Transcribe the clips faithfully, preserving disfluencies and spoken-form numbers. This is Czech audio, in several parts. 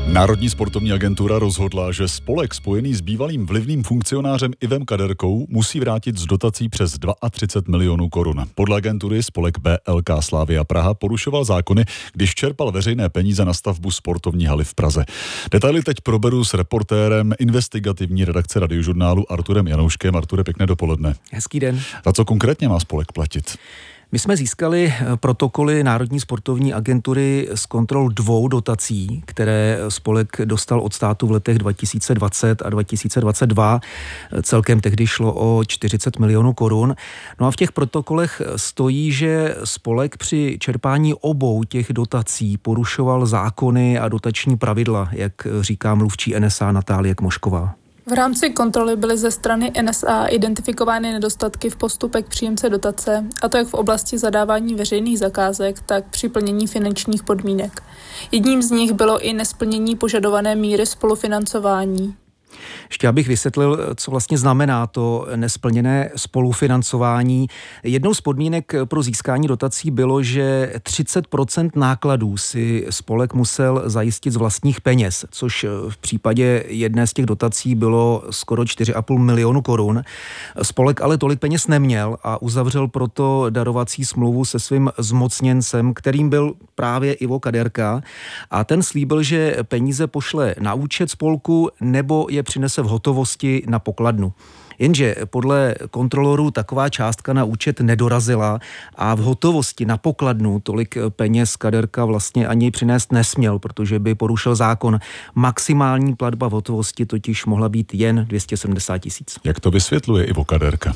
Národní sportovní agentura rozhodla, že spolek spojený s bývalým vlivným funkcionářem Ivem Kaderkou musí vrátit z dotací přes třicet dva milionů korun. Podle agentury spolek B L K Slavia Praha porušoval zákony, když čerpal veřejné peníze na stavbu sportovní haly v Praze. Detaily teď proberu s reportérem investigativní redakce Radiožurnálu Arturem Janouškem. Arture, pěkné dopoledne. Hezký den. Za co konkrétně má spolek platit? My jsme získali protokoly Národní sportovní agentury z kontrol dvou dotací, které spolek dostal od státu v letech dva tisíce dvacet a dva tisíce dvacet dva. Celkem tehdy šlo o čtyřicet milionů korun. No a v těch protokolech stojí, že spolek při čerpání obou těch dotací porušoval zákony a dotační pravidla, jak říká mluvčí N S A Natálie Kmošková. V rámci kontroly byly ze strany N S A identifikovány nedostatky v postupech příjemce dotace, a to jak v oblasti zadávání veřejných zakázek, tak při plnění finančních podmínek. Jedním z nich bylo i nesplnění požadované míry spolufinancování. Ještě abych vysvětlil, co vlastně znamená to nesplněné spolufinancování. Jednou z podmínek pro získání dotací bylo, že třicet procent nákladů si spolek musel zajistit z vlastních peněz, což v případě jedné z těch dotací bylo skoro čtyři a půl milionu korun. Spolek ale tolik peněz neměl a uzavřel proto darovací smlouvu se svým zmocněncem, kterým byl právě Ivo Kaderka, a ten slíbil, že peníze pošle na účet spolku nebo je přinese v hotovosti na pokladnu. Jenže podle kontrolorů taková částka na účet nedorazila a v hotovosti na pokladnu tolik peněz Kaderka vlastně ani přinést nesměl, protože by porušil zákon. Maximální platba v hotovosti totiž mohla být jen dvě stě sedmdesát tisíc. Jak to vysvětluje Ivo Kaderka?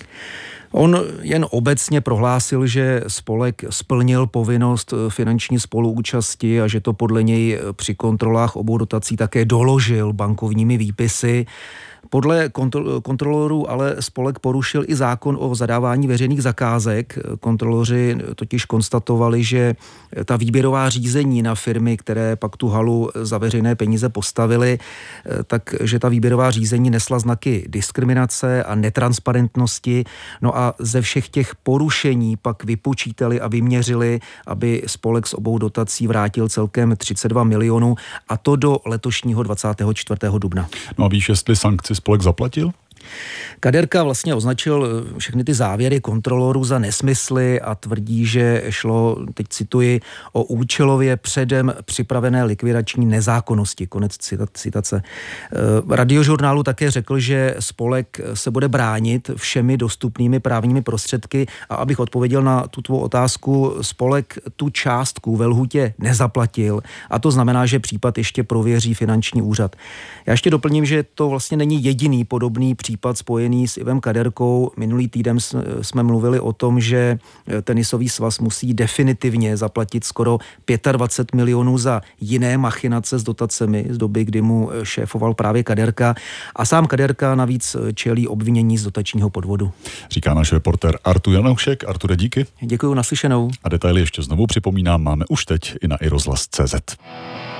On jen obecně prohlásil, že spolek splnil povinnost finanční spoluúčasti a že to podle něj při kontrolách obou dotací také doložil bankovními výpisy. Podle kontro- kontrolorů ale spolek porušil i zákon o zadávání veřejných zakázek. Kontroloři totiž konstatovali, že ta výběrová řízení na firmy, které pak tu halu za veřejné peníze postavily, takže ta výběrová řízení nesla znaky diskriminace a netransparentnosti. No a ze všech těch porušení pak vypočítali a vyměřili, aby spolek z obou dotací vrátil celkem třicet dva milionů, a to do letošního dvacátého čtvrtého dubna. No a víš, jestli sankci spolek zaplatil? Kaderka vlastně označil všechny ty závěry kontrolorů za nesmysly a tvrdí, že šlo, teď cituji, o účelově předem připravené likvidační nezákonnosti. Konec citace. Radiožurnálu také řekl, že spolek se bude bránit všemi dostupnými právními prostředky, a abych odpověděl na tu tvou otázku, spolek tu částku ve lhůtě nezaplatil, a to znamená, že případ ještě prověří finanční úřad. Já ještě doplním, že to vlastně není jediný podobný případ spojený s Ivem Kaderkou. Minulý týden jsme mluvili o tom, že tenisový svaz musí definitivně zaplatit skoro dvacet pět milionů za jiné machinace s dotacemi z doby, kdy mu šéfoval právě Kaderka, a sám Kaderka navíc čelí obvinění z dotačního podvodu. Říká náš reportér Artur Janoušek. Arture, díky. Děkuji, naslyšenou. A detaily ještě znovu připomínám, máme už teď i na i rozhlas tečka cé zet.